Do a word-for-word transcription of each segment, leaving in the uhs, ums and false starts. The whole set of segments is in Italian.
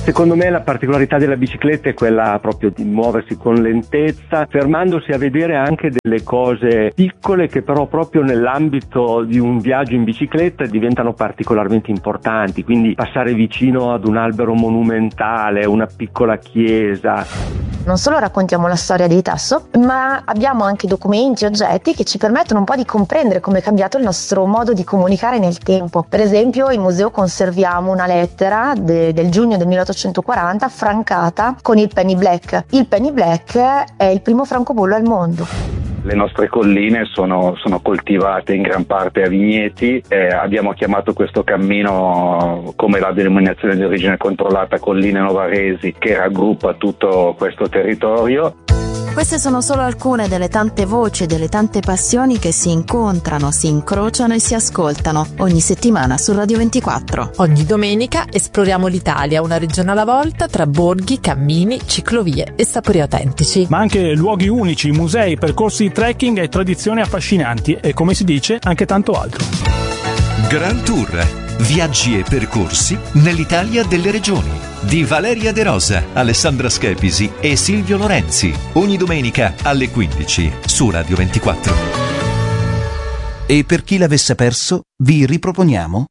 Secondo me la particolarità della bicicletta è quella proprio di muoversi con lentezza, fermandosi a vedere anche delle cose piccole che però proprio nell'ambito di un viaggio in bicicletta diventano particolarmente importanti, quindi passare vicino ad un albero monumentale, una piccola chiesa. Non solo raccontiamo la storia dei Tasso, ma abbiamo anche documenti, oggetti che ci permettono un po' di comprendere come è cambiato il nostro modo di comunicare nel tempo. Per esempio, in museo conserviamo una lettera de- del giugno del milleottocentoquaranta francata con il penny black. Il penny black è il primo francobollo al mondo. Le nostre colline sono, sono coltivate in gran parte a vigneti e abbiamo chiamato questo cammino come la denominazione di origine controllata Colline Novaresi, che raggruppa tutto questo territorio. Queste sono solo alcune delle tante voci e delle tante passioni che si incontrano, si incrociano e si ascoltano ogni settimana su Radio ventiquattro. Ogni domenica esploriamo l'Italia, una regione alla volta, tra borghi, cammini, ciclovie e sapori autentici. Ma anche luoghi unici, musei, percorsi di trekking e tradizioni affascinanti e, come si dice, anche tanto altro. Grand Tour, viaggi e percorsi nell'Italia delle regioni. Di Valeria De Rosa, Alessandra Schepisi e Silvio Lorenzi. Ogni domenica alle quindici su Radio ventiquattro. E per chi l'avesse perso, vi riproponiamo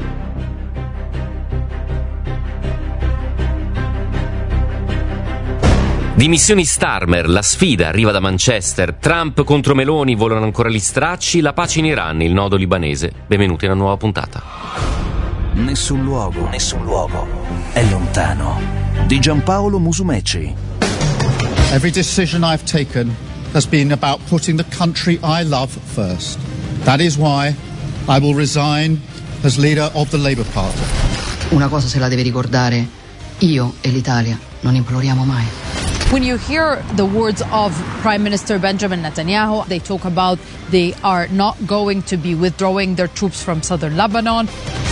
Dimissioni Starmer, la sfida arriva da Manchester, Trump contro Meloni, volano ancora gli stracci, la pace in Iran, il nodo libanese. Benvenuti a una nuova puntata. Nessun luogo, nessun luogo è lontano. Di Giampaolo Musumeci. Every decision I've taken has been about putting the country I love first. That is why I will resign as leader of the Labour Party. Una cosa se la deve ricordare, io e l'Italia non imploriamo mai. When you hear the words of Prime Minister Benjamin Netanyahu, they talk about they are not going to be withdrawing their troops from southern Lebanon.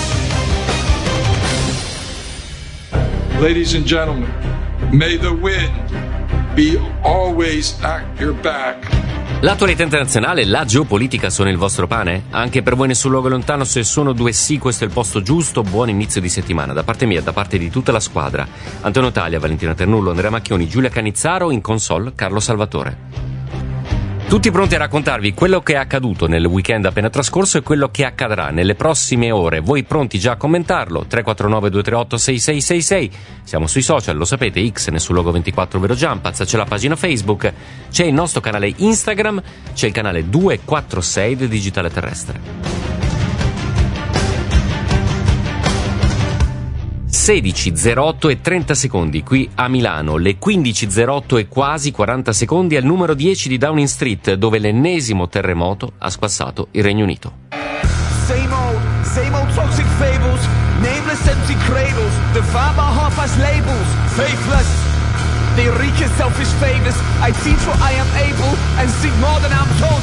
Ladies and gentlemen, may the wind be always at your back. L'attualità internazionale e la geopolitica sono il vostro pane? Anche per voi Nessun luogo lontano, se sono due sì, questo è il posto giusto. Buon inizio di settimana da parte mia e da parte di tutta la squadra. Antonio Taglia, Valentina Ternullo, Andrea Macchioni, Giulia Canizzaro, in console Carlo Salvatore. Tutti pronti a raccontarvi quello che è accaduto nel weekend appena trascorso e quello che accadrà nelle prossime ore. Voi pronti già a commentarlo? tre quattro nove due tre otto sei sei sei sei. Siamo sui social, lo sapete, X, Nessun luogo ventiquattro, Vero Giampaz, c'è la pagina Facebook, c'è il nostro canale Instagram, c'è il canale duecentoquarantasei del Digitale Terrestre. sedici zero otto e trenta secondi qui a Milano, le quindici zero otto e quasi quaranta secondi al numero dieci di Downing Street, dove l'ennesimo terremoto ha squassato il Regno Unito. Same old, same old toxic fables, nameless empty cradles, defined by half-ass labels, faithless. They wreak in selfish favors. I teach what I am able and seek more than I'm told.